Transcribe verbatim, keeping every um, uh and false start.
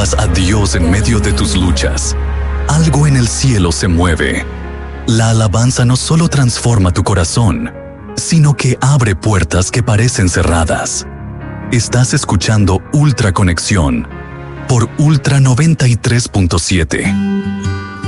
alabas a Dios en medio de tus luchas, algo en el cielo se mueve. La alabanza no solo transforma tu corazón, sino que abre puertas que parecen cerradas. Estás escuchando Ultra Conexión por Ultra noventa y tres punto siete.